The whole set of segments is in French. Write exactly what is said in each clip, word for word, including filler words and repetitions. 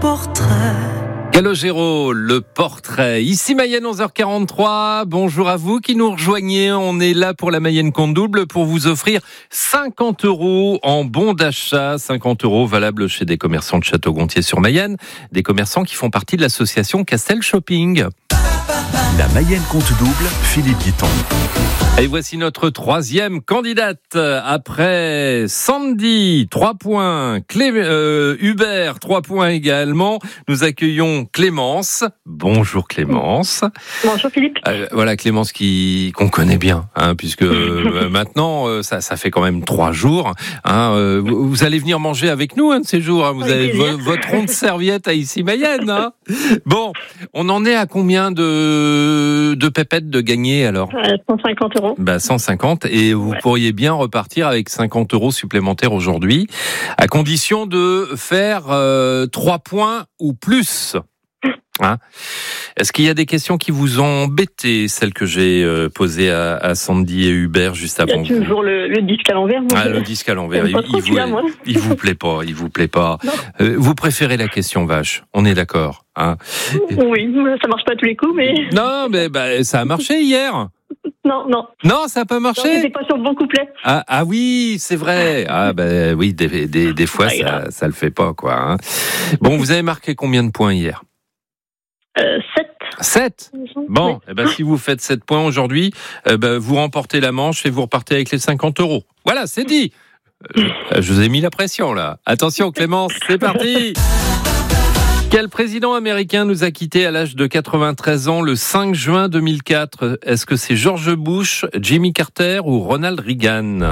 portrait. Calogero, le portrait. Ici Mayenne, onze heures quarante-trois. Bonjour à vous qui nous rejoignez. On est là pour la Mayenne compte double pour vous offrir cinquante euros en bon d'achat. cinquante euros valables chez des commerçants de Château-Gontier-sur-Mayenne. Des commerçants qui font partie de l'association Castel Shopping. La Mayenne compte double, Philippe Guiton. Et voici notre troisième candidate. Après Sandy, trois points. Clé, euh, Hubert, trois points également. Nous accueillons Clémence. Bonjour Clémence. Bonjour Philippe. Euh, voilà Clémence qui qu'on connaît bien, hein, puisque euh, maintenant euh, ça, ça fait quand même trois jours. Hein, euh, vous, vous allez venir manger avec nous un de ces jours. Hein, vous oui, avez vo- votre rond de serviette à ici Mayenne. Hein. Bon, on en est à combien de de pépettes de gagner alors? euh, cent cinquante euros. Bah cent cinquante et vous ouais. pourriez bien repartir avec cinquante euros supplémentaires aujourd'hui, à condition de faire euh, trois points ou plus. Hein? Est-ce qu'il y a des questions qui vous ont embêté, celles que j'ai euh, posées à, à Sandy et Hubert juste avant? Il y a toujours le, le disque à l'envers. Ah, le disque à l'envers, il, il, vous, là, il vous plaît pas, il vous plaît pas. Euh, vous préférez la question vache, on est d'accord, hein? Oui, ça marche pas à tous les coups, mais... Non, mais bah, ça a marché hier. Non, non. Non, ça n'a pas marché. Non, c'était pas sur le bon couplet. Ah, ah oui, c'est vrai. Ah ben oui, des, des, des fois ça, ça le fait pas quoi. Hein. Bon, vous avez marqué combien de points hier? Euh, sept. sept. Bon, oui. eh ben, si vous faites sept points aujourd'hui, eh ben, vous remportez la manche et vous repartez avec les cinquante euros. Voilà, c'est dit. Je, je vous ai mis la pression là. Attention Clémence, c'est parti. Quel président américain nous a quittés à l'âge de quatre-vingt-treize ans le cinq juin deux mille quatre? Est-ce que c'est George Bush, Jimmy Carter ou Ronald Reagan?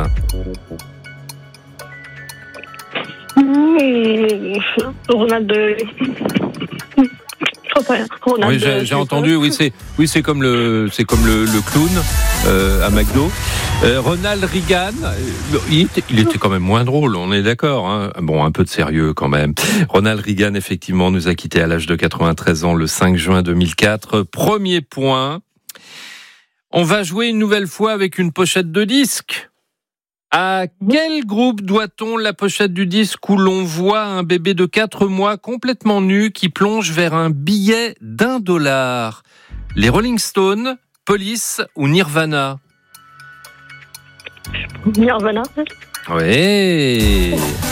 Mmh, Ronald... Ronald oui, j'ai, j'ai entendu. Oui, c'est oui, c'est comme le c'est comme le, le clown euh, à McDo. Euh, Ronald Reagan, il était, il était quand même moins drôle. On est d'accord. Hein. Bon, un peu de sérieux quand même. Ronald Reagan, effectivement, nous a quittés à l'âge de quatre-vingt-treize ans le cinq juin deux mille quatre. Premier point. On va jouer une nouvelle fois avec une pochette de disque. À quel groupe doit-on la pochette du disque où l'on voit un bébé de quatre mois complètement nu qui plonge vers un billet d'un dollar? Les Rolling Stones, Police ou Nirvana? Nirvana. Oui.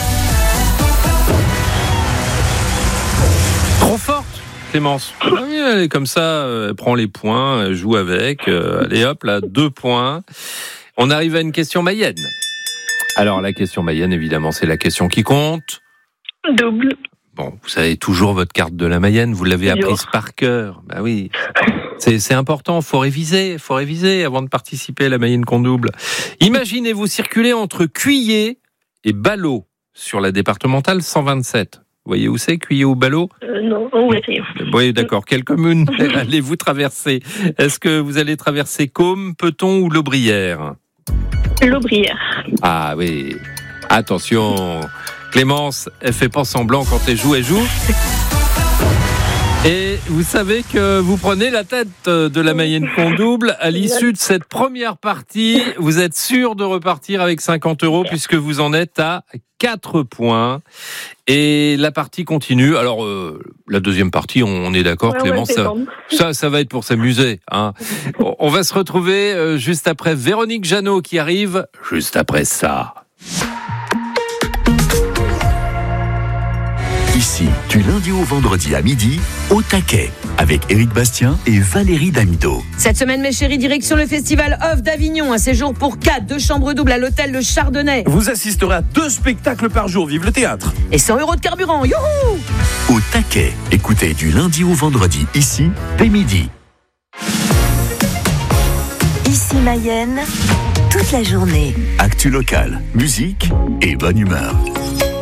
Trop forte, Clémence. Ah oui, elle est comme ça, elle prend les points, elle joue avec. Allez hop, là, deux points. On arrive à une question Mayenne. Alors, la question Mayenne, évidemment, c'est la question qui compte. Double. Bon, vous avez toujours votre carte de la Mayenne, vous l'avez apprise par cœur. Bah oui, c'est, c'est important, faut réviser, faut réviser avant de participer à la Mayenne compte double. Imaginez-vous circuler entre Cuillé et Ballot sur la départementale cent vingt-sept. Vous voyez où c'est, Cuillé ou Ballot? euh, Non, on va essayer. Oui, d'accord. Quelle commune allez-vous traverser? Est-ce que vous allez traverser Côme, Peton ou l'Aubrière? L'Aubrière. Ah oui. Attention, Clémence, elle fait pas semblant quand elle joue, elle joue. Et vous savez que vous prenez la tête de la Mayenne compte double. À l'issue de cette première partie, vous êtes sûr de repartir avec cinquante euros puisque vous en êtes à quatre points. Et la partie continue. Alors, euh, la deuxième partie, on est d'accord, ouais, Clémence, ouais, ça, ça, ça va être pour s'amuser. Hein. On va se retrouver euh, juste après Véronique Jeannot qui arrive, juste après ça. Ici, du lundi au vendredi à midi, au taquet, avec Éric Bastien et Valérie Damido. Cette semaine, mes chéris, direction le festival Off d'Avignon. Un séjour pour quatre, deux chambres doubles à l'hôtel Le Chardonnay. Vous assisterez à deux spectacles par jour. Vive le théâtre. Et cent euros de carburant. Youhou! Au taquet, écoutez du lundi au vendredi, ici, dès midi. Ici Mayenne, toute la journée. Actu local, musique et bonne humeur.